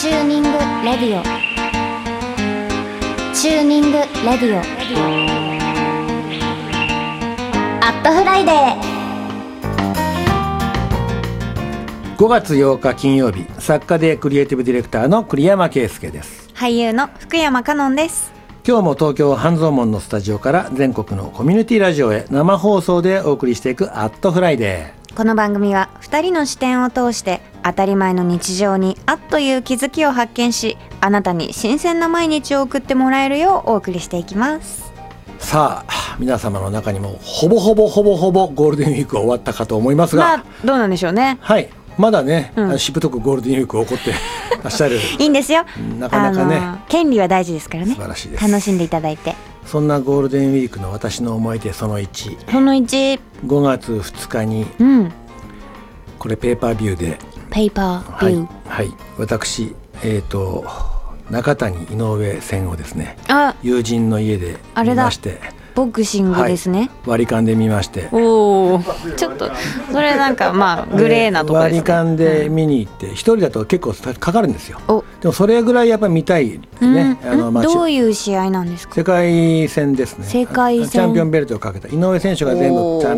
チューニングレディオ、チューニングレディオ、アットフライデー。 5月8日金曜日、作家でクリエイティブディレクターの栗山圭介です。 俳優の福山香音です。 今日も東京半蔵門のスタジオから全国のコミュニティラジオへ生放送でお送りしていくアットフライデー。 この番組は2人の視点を通して当たり前の日常にあっという気づきを発見し、あなたに新鮮な毎日を送ってもらえるようお送りしていきます。 さあ、皆様の中にもほぼほぼゴールデンウィークが終わったかと思いますが、 どうなんでしょうね。 はい、まだね、しぶとくゴールデンウィークを起こってらっしゃるいいんですよ。 なかなかね、 権利は大事ですからね。 素晴らしいです。 楽しんでいただいて。 そんなゴールデンウィークの私の思い出その1、5月2日に、これペーパービューで、 ペーパービュー、 はい、私中谷井上戦をですね、友人の家で見まして、 ボクシングですね、 割り勘で見まして、 おー、ちょっとそれなんかまあグレーなところですね。 割り勘で見に行って、一人だと結構かかるんですよ。でもそれぐらいやっぱり見たいね。 どういう試合なんですか？ 世界戦ですね。 世界戦、 チャンピオンベルトをかけた井上選手が全部チャン